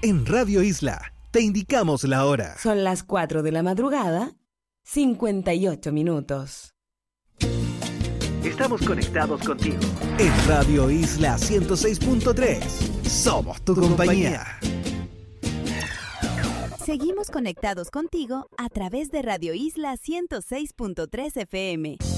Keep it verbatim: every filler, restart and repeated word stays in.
En Radio Isla, te indicamos la hora. Son las cuatro de la madrugada, cincuenta y ocho minutos. Estamos conectados contigo. En Radio Isla ciento seis punto tres. Somos tu compañía. Seguimos conectados contigo a través de Radio Isla ciento seis punto tres F M.